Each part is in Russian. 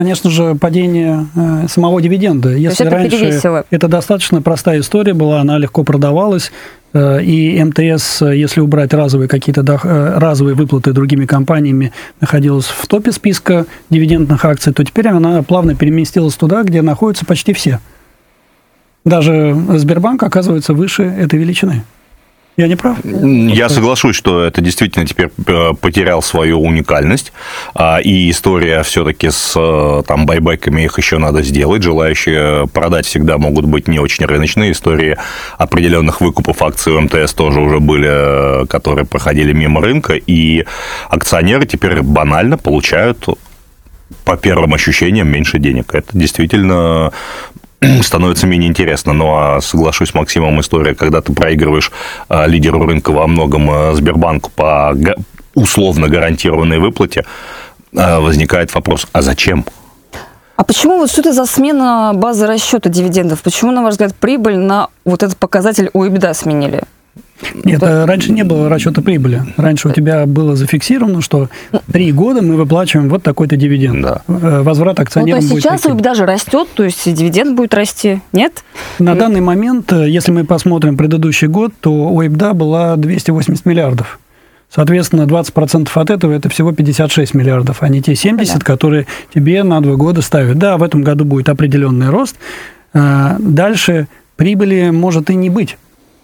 Конечно же, падение самого дивиденда. Если это раньше перевесило. это достаточно простая история была, она легко продавалась, и МТС, если убрать разовые какие-то разовые выплаты другими компаниями, находилась в топе списка дивидендных акций, то теперь она плавно переместилась туда, где находятся почти все. Даже Сбербанк оказывается выше этой величины. Я не прав? Я соглашусь, что это действительно теперь потерял свою уникальность, и история все-таки с там, байбеками, их еще надо сделать. Желающие продать всегда могут быть не очень рыночные. Истории определенных выкупов акций у МТС тоже уже были, которые проходили мимо рынка, и акционеры теперь банально получают, по первым ощущениям, меньше денег. Это действительно становится менее интересно. Но соглашусь с Максимом, история, когда ты проигрываешь лидеру рынка во многом Сбербанку по условно гарантированной выплате, возникает вопрос, а зачем? А почему вот что это за смена базы расчета дивидендов? Почему, на ваш взгляд, прибыль на вот этот показатель OIBDA сменили? Нет, раньше не было расчета прибыли. Раньше у тебя было зафиксировано, что 3 года мы выплачиваем вот такой-то дивиденд. Да. Возврат акционерам будет таким. То есть сейчас OIBDA даже растет, то есть и дивиденд будет расти, нет? На данный момент, если мы посмотрим предыдущий год, то OIBDA была 280 миллиардов. Соответственно, 20% от этого – это всего 56 миллиардов, а не те 70, которые тебе на 2 года ставят. Да, в этом году будет определенный рост. Дальше прибыли может и не быть.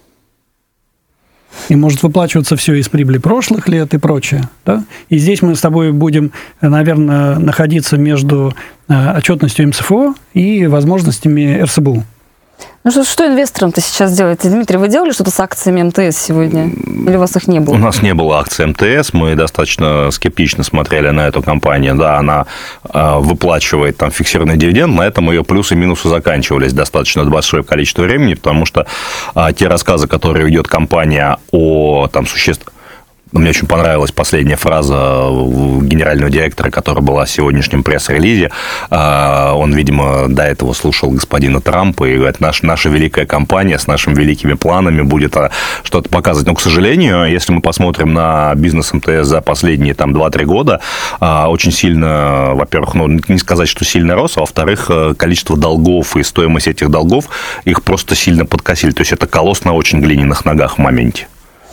И может выплачиваться все из прибыли прошлых лет и прочее. Да? И здесь мы с тобой будем, наверное, находиться между отчетностью МСФО и возможностями РСБУ. Ну что инвесторам-то сейчас делаете? Дмитрий, вы делали что-то с акциями МТС сегодня? Или у вас их не было? У нас не было акций МТС, мы достаточно скептично смотрели на эту компанию. Да, она выплачивает там фиксированный дивиденд, на этом ее плюсы и минусы заканчивались достаточно большое количество времени, потому что те рассказы, которые ведет компания о там Мне очень понравилась последняя фраза генерального директора, которая была в сегодняшнем пресс-релизе. Он, видимо, до этого слушал господина Трампа и говорит, наша великая компания с нашими великими планами будет что-то показывать. Но, к сожалению, если мы посмотрим на бизнес МТС за последние там, 2-3 года, очень сильно, во-первых, не сказать, что сильно рос, а во-вторых, количество долгов и стоимость этих долгов их просто сильно подкосили. То есть это колосс на очень глиняных ногах в моменте.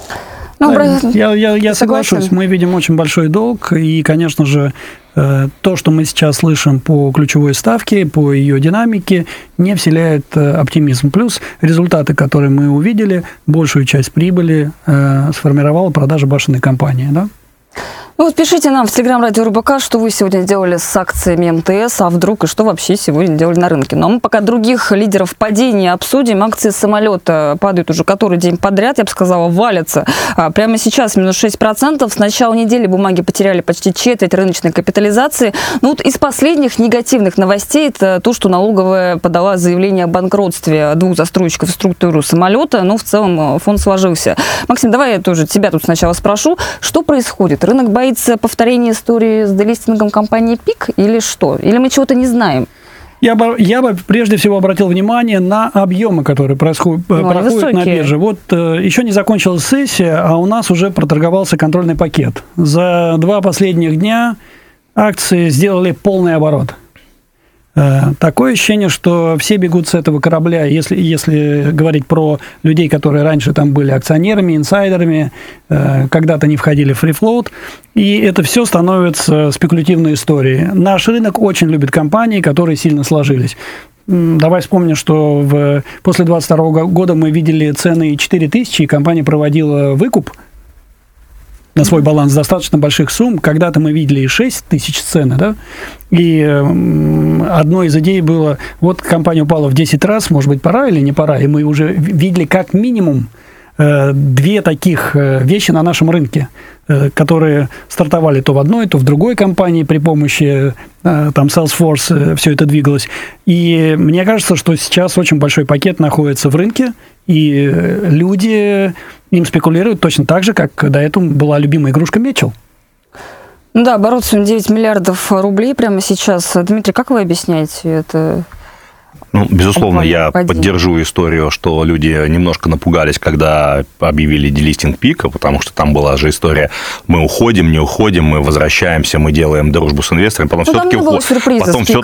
Я соглашусь. Мы видим очень большой долг, и, конечно же, то, что мы сейчас слышим по ключевой ставке, по ее динамике, не вселяет оптимизм. Плюс результаты, которые мы увидели, большую часть прибыли сформировала продажа башенной компании, да? Ну вот пишите нам в Телеграм-радио РБК, что вы сегодня делали с акциями МТС, а вдруг и что вообще сегодня делали на рынке. Но мы пока других лидеров падения обсудим. Акции самолета падают уже который день подряд, я бы сказала, валятся. Прямо сейчас минус 6%. С начала недели бумаги потеряли почти четверть рыночной капитализации. Ну вот из последних негативных новостей это то, что налоговая подала заявление о банкротстве 2 застройщиков в структуру самолета. Но в целом фонд сложился. Максим, давай я тоже тебя тут сначала спрошу. Что происходит? Рынок боится повторения истории с делистингом компании ПИК или что? Или мы чего-то не знаем? Я бы прежде всего обратил внимание на объемы, которые проходят на бирже. Вот еще не закончилась сессия, а у нас уже проторговался контрольный пакет. За 2 последних дня акции сделали полный оборот. Такое ощущение, что все бегут с этого корабля, если говорить про людей, которые раньше там были акционерами, инсайдерами, когда-то не входили в free-float, и это все становится спекулятивной историей. Наш рынок очень любит компании, которые сильно сложились. Давай вспомним, что после 2022 года мы видели цены 4000, и компания проводила выкуп на свой баланс достаточно больших сумм. Когда-то мы видели и 6 тысяч цены, да? И одной из идей было, вот компания упала в 10 раз, может быть, пора или не пора, и мы уже видели как минимум 2 таких вещи на нашем рынке, которые стартовали то в одной, то в другой компании при помощи там Salesforce все это двигалось. И мне кажется, что сейчас очень большой пакет находится в рынке, и люди им спекулируют точно так же, как до этого была любимая игрушка Mitchell. Да, оборот 9 миллиардов рублей прямо сейчас. Дмитрий, как вы объясняете это? Ну, безусловно, я поддержу историю, что люди немножко напугались, когда объявили делистинг пика, потому что там была же история, мы уходим, не уходим, мы возвращаемся, мы делаем дружбу с инвесторами, потом все-таки